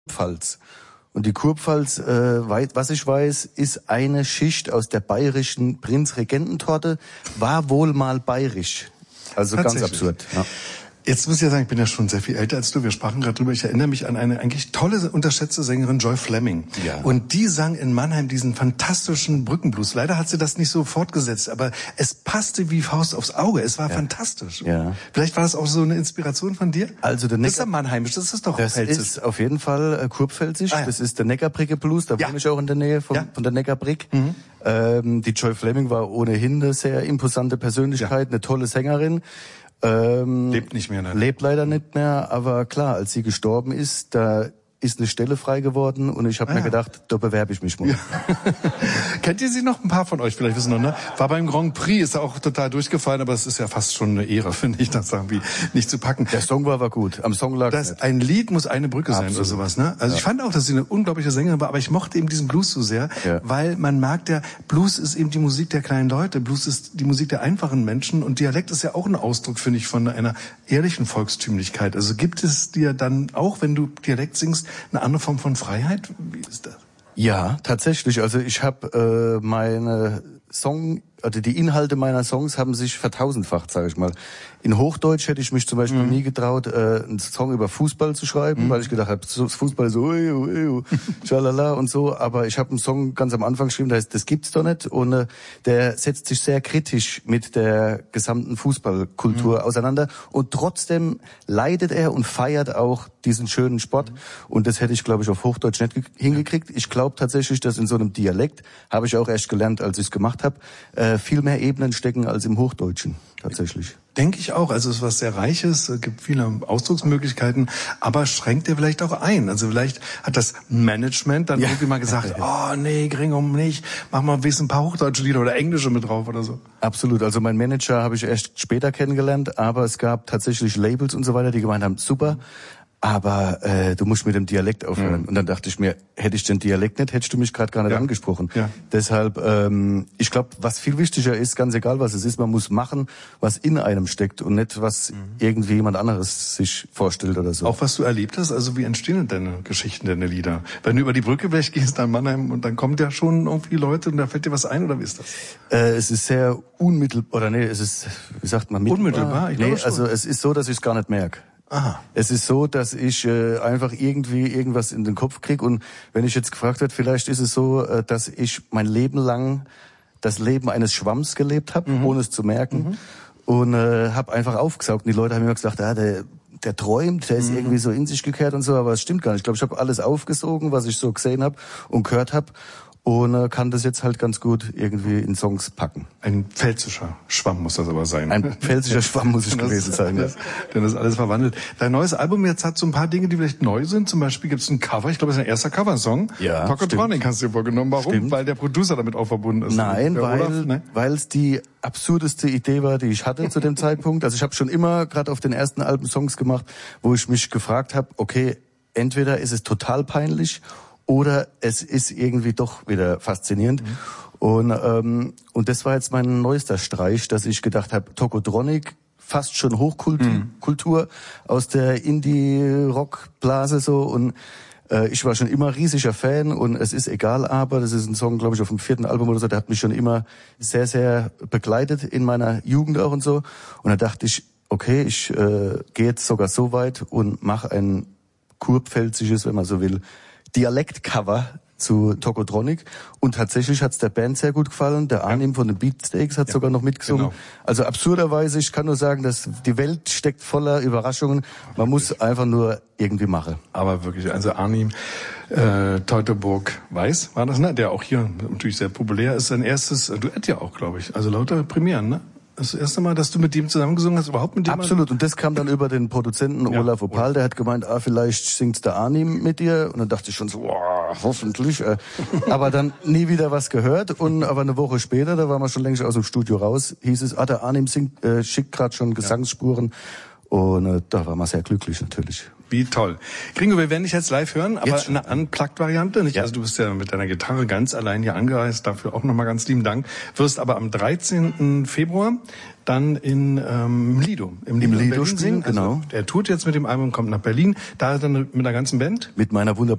Kurpfalz. Und die Kurpfalz, was ich weiß, ist eine Schicht aus der bayerischen Prinzregententorte, war wohl mal bayerisch. Also ganz absurd. Ja. Jetzt muss ich ja sagen, ich bin ja schon sehr viel älter als du. Wir sprachen gerade drüber. Ich erinnere mich an eine eigentlich tolle, unterschätzte Sängerin, Joy Fleming. Ja. Und die sang in Mannheim diesen fantastischen Brückenblues. Leider hat sie das nicht so fortgesetzt, aber es passte wie Faust aufs Auge. Es war fantastisch. Ja. Vielleicht war das auch so eine Inspiration von dir? Also der das ist ja mannheimisch, das ist doch Pfälzisch. Das ist auf jeden Fall kurpfälzisch. Das ist der Neckarbrücke Blues. Da wohne ich auch in der Nähe von der Neckarbrücke. Die Joy Fleming war ohnehin eine sehr imposante Persönlichkeit, eine tolle Sängerin. Lebt nicht mehr, ne? Lebt leider nicht mehr, aber klar, als sie gestorben ist, da ist eine Stelle frei geworden und ich habe mir gedacht, da bewerbe ich mich mal. Ja. Kennt ihr sie noch? Ein paar von euch vielleicht wissen noch, ne? War beim Grand Prix, ist auch total durchgefallen, aber es ist ja fast schon eine Ehre, finde ich, das irgendwie nicht zu packen. Der Song war gut, am Song lag nicht. Ein Lied muss eine Brücke sein oder sowas, ne? Also ich fand auch, dass sie eine unglaubliche Sängerin war, aber ich mochte eben diesen Blues so sehr, weil man merkt ja, Blues ist eben die Musik der kleinen Leute, Blues ist die Musik der einfachen Menschen und Dialekt ist ja auch ein Ausdruck, finde ich, von einer ehrlichen Volkstümlichkeit. Also gibt es dir dann auch, wenn du Dialekt singst, eine andere Form von Freiheit? Wie ist das? Ja, tatsächlich. Also ich habe die Inhalte meiner Songs haben sich vertausendfacht, sage ich mal. In Hochdeutsch hätte ich mich zum Beispiel nie getraut, einen Song über Fußball zu schreiben, weil ich gedacht habe, Fußball ist so, schalala und so. Aber ich habe einen Song ganz am Anfang geschrieben, der heißt, das gibt's doch nicht. Und der setzt sich sehr kritisch mit der gesamten Fußballkultur auseinander. Und trotzdem leidet er und feiert auch diesen schönen Sport. Und das hätte ich, glaube ich, auf Hochdeutsch nicht hingekriegt. Ich glaube tatsächlich, dass in so einem Dialekt, habe ich auch erst gelernt, als ich es gemacht habe, viel mehr Ebenen stecken als im Hochdeutschen, tatsächlich. Denke ich auch. Also es ist was sehr Reiches, es gibt viele Ausdrucksmöglichkeiten, aber schränkt er vielleicht auch ein. Also vielleicht hat das Management dann irgendwie mal gesagt, oh nee, Gringum nicht, mach mal wenigstens ein paar hochdeutsche Lieder oder englische mit drauf oder so. Absolut. Also mein Manager habe ich erst später kennengelernt, aber es gab tatsächlich Labels und so weiter, die gemeint haben, super, aber du musst mit dem Dialekt aufhören. Und dann dachte ich mir, hätte ich den Dialekt nicht, hättest du mich gerade gar nicht angesprochen. Ja. Deshalb, ich glaube, was viel wichtiger ist, ganz egal was es ist, man muss machen, was in einem steckt und nicht, was irgendwie jemand anderes sich vorstellt oder so. Auch was du erlebt hast, also wie entstehen denn deine Geschichten, deine Lieder? Wenn du über die Brücke weggehst nach Mannheim und dann kommen ja schon irgendwie Leute und da fällt dir was ein oder wie ist das? Es ist sehr unmittelbar, es ist, wie sagt man, unmittelbar? Ich glaube schon. Also es ist so, dass ich es gar nicht merke. Aha. Es ist so, dass ich einfach irgendwie irgendwas in den Kopf krieg und wenn ich jetzt gefragt werde, vielleicht ist es so, dass ich mein Leben lang das Leben eines Schwamms gelebt habe, ohne es zu merken und habe einfach aufgesaugt. Und die Leute haben immer gesagt, der träumt, der ist irgendwie so in sich gekehrt und so, aber es stimmt gar nicht. Ich glaube, ich habe alles aufgesogen, was ich so gesehen habe und gehört habe. Und kann das jetzt halt ganz gut irgendwie in Songs packen. Ein pfälzischer Schwamm muss das aber sein. Ein pfälzischer Schwamm muss es gewesen sein. Denn das alles verwandelt. Dein neues Album jetzt hat so ein paar Dinge, die vielleicht neu sind. Zum Beispiel gibt es ein Cover, ich glaube, es ist ein erster Coversong. Ja, Tokotronic hast du dir vorgenommen. Warum? Stimmt. Weil der Producer damit auch verbunden ist. Nein, weil es die absurdeste Idee war, die ich hatte zu dem Zeitpunkt. Also ich habe schon immer gerade auf den ersten Alben Songs gemacht, wo ich mich gefragt habe, okay, entweder ist es total peinlich oder es ist irgendwie doch wieder faszinierend. Und das war jetzt mein neuester Streich, dass ich gedacht habe, Tokotronic, fast schon Hochkultur aus der Indie-Rock-Blase so. Und ich war schon immer riesiger Fan und es ist egal, aber das ist ein Song, glaube ich, auf dem 4. Album oder so, der hat mich schon immer sehr, sehr begleitet in meiner Jugend auch und so. Und da dachte ich, okay, ich gehe jetzt sogar so weit und mache ein kurpfälzisches, wenn man so will, Dialektcover zu Tokotronic und tatsächlich hat's der Band sehr gut gefallen. Der Arnim von den Beatsteaks hat sogar noch mitgesungen. Genau. Also absurderweise, ich kann nur sagen, dass die Welt steckt voller Überraschungen. Man muss einfach nur irgendwie machen. Aber wirklich, also Arnim Teutoburg Weiß war das, ne? Der auch hier natürlich sehr populär ist. Sein erstes Duett ja auch, glaube ich. Also lauter Premieren, ne? Das erste Mal, dass du mit dem zusammengesungen hast, überhaupt mit dem? Absolut. Und das kam dann über den Produzenten Olaf Opal. Der hat gemeint, vielleicht singt der Arnim mit dir. Und dann dachte ich schon so, hoffentlich. Aber dann nie wieder was gehört. Aber eine Woche später, da waren wir schon längst aus dem Studio raus, hieß es, der Arnim schickt gerade schon Gesangsspuren. Und da waren wir sehr glücklich natürlich. Wie toll. Gringo, wir werden dich jetzt live hören, aber eine Unplugged-Variante, nicht? Ja. Also du bist ja mit deiner Gitarre ganz allein hier angereist, dafür auch nochmal ganz lieben Dank. Wirst aber am 13. Februar dann im Lido spielen, genau. Also, er tourt jetzt mit dem Album, kommt nach Berlin, da dann mit der ganzen Band? Mit meiner wunderbaren